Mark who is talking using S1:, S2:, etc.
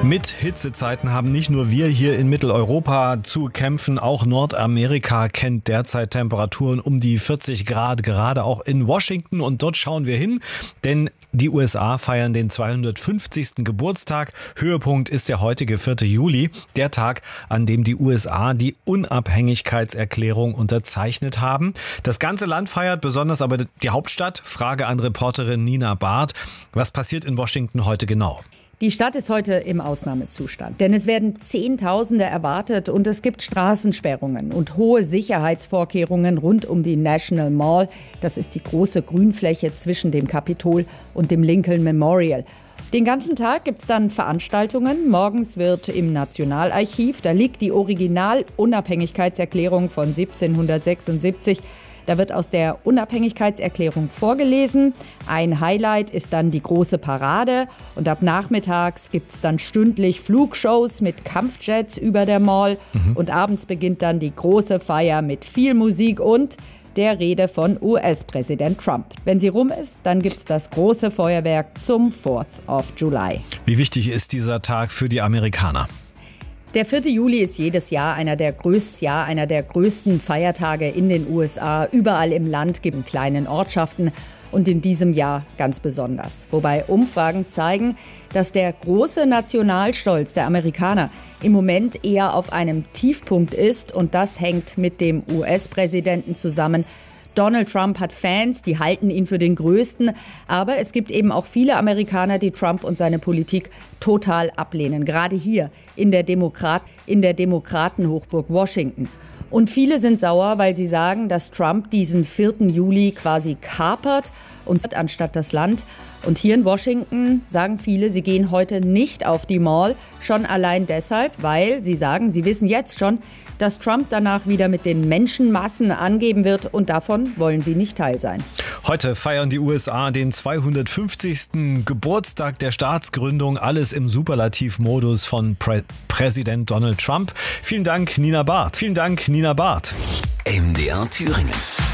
S1: Mit Hitzezeiten haben nicht nur wir hier in Mitteleuropa zu kämpfen, auch Nordamerika kennt derzeit Temperaturen um die 40 Grad, gerade auch in Washington. Und dort schauen wir hin, denn die USA feiern den 250. Geburtstag. Höhepunkt ist der heutige 4. Juli, der Tag, an dem die USA die Unabhängigkeitserklärung unterzeichnet haben. Das ganze Land feiert, besonders aber die Hauptstadt. Frage an Reporterin Nina Barth. Was passiert in Washington heute genau?
S2: Die Stadt ist heute im Ausnahmezustand, denn es werden Zehntausende erwartet und es gibt Straßensperrungen und hohe Sicherheitsvorkehrungen rund um die National Mall. Das ist die große Grünfläche zwischen dem Kapitol und dem Lincoln Memorial. Den ganzen Tag gibt's dann Veranstaltungen. Morgens wird im Nationalarchiv, da liegt die Original-Unabhängigkeitserklärung von 1776. Da wird aus der Unabhängigkeitserklärung vorgelesen. Ein Highlight ist dann die große Parade. Und ab nachmittags gibt es dann stündlich Flugshows mit Kampfjets über der Mall. Und abends beginnt dann die große Feier mit viel Musik und der Rede von US-Präsident Trump. Wenn sie rum ist, dann gibt es das große Feuerwerk zum 4th of July.
S1: Wie wichtig ist dieser Tag für die Amerikaner?
S2: Der 4. Juli ist jedes Jahr einer der größten Feiertage in den USA. Überall im Land gibt es kleine Ortschaften und in diesem Jahr ganz besonders. Wobei Umfragen zeigen, dass der große Nationalstolz der Amerikaner im Moment eher auf einem Tiefpunkt ist und das hängt mit dem US-Präsidenten zusammen. Donald Trump hat Fans, die halten ihn für den Größten. Aber es gibt eben auch viele Amerikaner, die Trump und seine Politik total ablehnen. Gerade hier in der Demokratenhochburg Washington. Und viele sind sauer, weil sie sagen, dass Trump diesen 4. Juli quasi kapert und anstatt das Land. Und hier in Washington sagen viele, sie gehen heute nicht auf die Mall. Schon allein deshalb, weil sie sagen, sie wissen jetzt schon, dass Trump danach wieder mit den Menschenmassen angeben wird und davon wollen sie nicht Teil sein.
S1: Heute feiern die USA den 250. Geburtstag der Staatsgründung. Alles im Superlativmodus von Präsident Donald Trump. Vielen Dank, Nina Barth.
S3: MDR Thüringen.